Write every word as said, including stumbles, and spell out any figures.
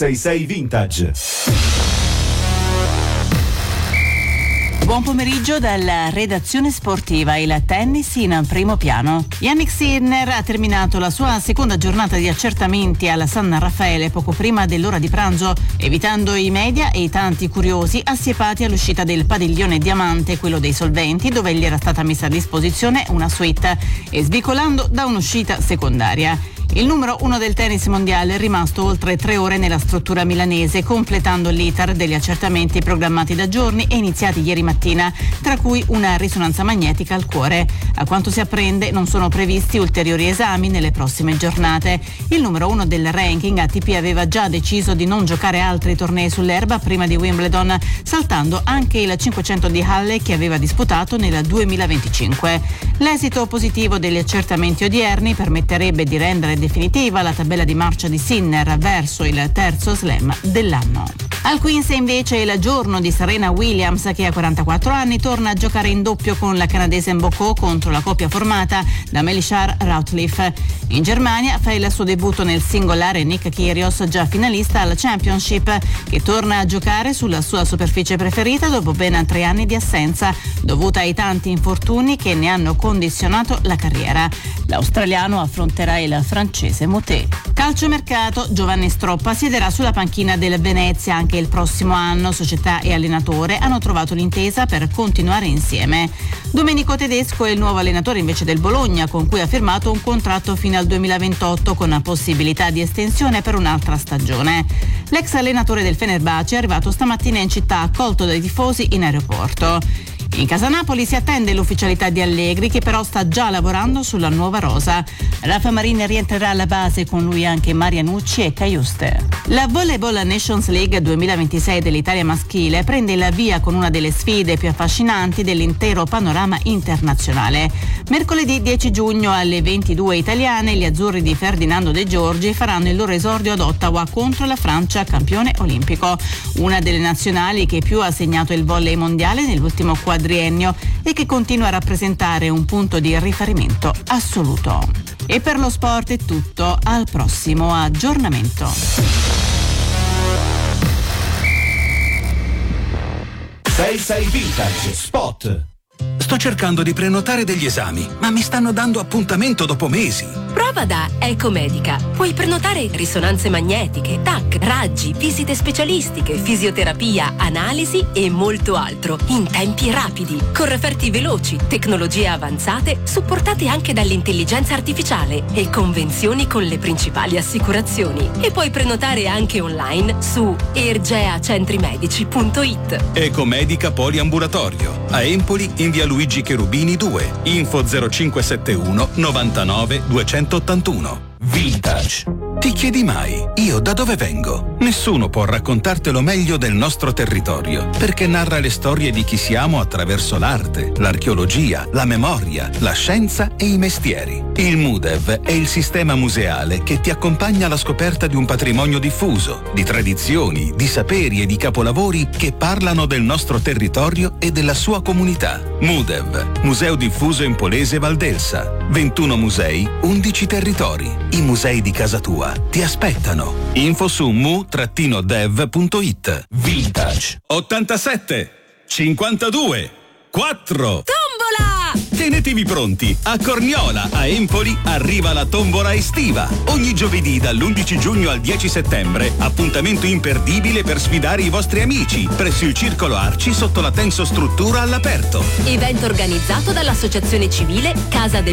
sei sei Vintage. Buon pomeriggio dalla redazione sportiva. Il tennis in primo piano. Jannik Sinner ha terminato la sua seconda giornata di accertamenti alla San Raffaele poco prima dell'ora di pranzo, evitando i media e i tanti curiosi assiepati all'uscita del padiglione Diamante, quello dei solventi, dove gli era stata messa a disposizione una suite, e svicolando da un'uscita secondaria. Il numero uno del tennis mondiale è rimasto oltre tre ore nella struttura milanese, completando l'iter degli accertamenti programmati da giorni e iniziati ieri mattina, tra cui una risonanza magnetica al cuore. A quanto si apprende, non sono previsti ulteriori esami nelle prossime giornate. Il numero uno del ranking A T P aveva già deciso di non giocare altri tornei sull'erba prima di Wimbledon, saltando anche il cinquecento di Halle che aveva disputato nel duemilaventicinque. L'esito positivo degli accertamenti odierni permetterebbe di rendere definitiva la tabella di marcia di Sinner verso il terzo slam dell'anno. Al Queens è invece il giorno di Serena Williams, che a quarantaquattro anni torna a giocare in doppio con la canadese Mboko contro la coppia formata da Melisar Routliffe. In Germania fa il suo debutto nel singolare Nick Kyrgios, già finalista al Championship, che torna a giocare sulla sua superficie preferita dopo ben tre anni di assenza dovuta ai tanti infortuni che ne hanno condizionato la carriera. L'australiano affronterà il francese Moutet. Calciomercato: Giovanni Stroppa siederà sulla panchina del Venezia anche il prossimo anno. Società e allenatore hanno trovato l'intesa per continuare insieme. Domenico Tedesco è il nuovo allenatore invece del Bologna, con cui ha firmato un contratto fino al duemilaventotto con possibilità di estensione per un'altra stagione. L'ex allenatore del Fenerbahce è arrivato stamattina in città, accolto dai tifosi in aeroporto. In casa Napoli si attende l'ufficialità di Allegri, che però sta già lavorando sulla nuova rosa. Rafa Marini rientrerà alla base, con lui anche Marianucci e Cajuste. La Volleyball Nations League duemilaventisei dell'Italia maschile prende il via con una delle sfide più affascinanti dell'intero panorama internazionale. Mercoledì dieci giugno alle ventidue italiane, gli azzurri di Ferdinando De Giorgi faranno il loro esordio ad Ottawa contro la Francia, campione olimpico, una delle nazionali che più ha segnato il volley mondiale nell'ultimo quadriennio e che continua a rappresentare un punto di riferimento assoluto. E per lo sport è tutto, al prossimo aggiornamento. sei sei Vintage Spot. Sto cercando di prenotare degli esami, ma mi stanno dando appuntamento dopo mesi. Prova da Ecomedica. Puoi prenotare risonanze magnetiche, T A C, raggi, visite specialistiche, fisioterapia, analisi e molto altro in tempi rapidi, con referti veloci, tecnologie avanzate supportate anche dall'intelligenza artificiale e convenzioni con le principali assicurazioni. E puoi prenotare anche online su ergeacentrimedici punto it. Ecomedica Poliambulatorio. A Empoli in via Luigi Cherubini due. Info zero cinque sette uno novantanove duecentottantuno. Vintage. Ti chiedi mai, io da dove vengo? Nessuno può raccontartelo meglio del nostro territorio, perché narra le storie di chi siamo attraverso l'arte, l'archeologia, la memoria, la scienza e i mestieri. Il MUDEV è il sistema museale che ti accompagna alla scoperta di un patrimonio diffuso, di tradizioni, di saperi e di capolavori che parlano del nostro territorio e della sua comunità. MUDEV, Museo Diffuso Empolese Valdelsa. ventuno musei, undici territori. I musei di casa tua ti aspettano. Info su mu dev punto it. Vintage. ottantasette cinquantadue quattro. Tombola! Tenetevi pronti, a Corniola, a Empoli, arriva la tombola estiva. Ogni giovedì dall'undici giugno al dieci settembre, appuntamento imperdibile per sfidare i vostri amici, presso il Circolo Arci sotto la tensostruttura all'aperto. Evento organizzato dall'Associazione Civile Casa del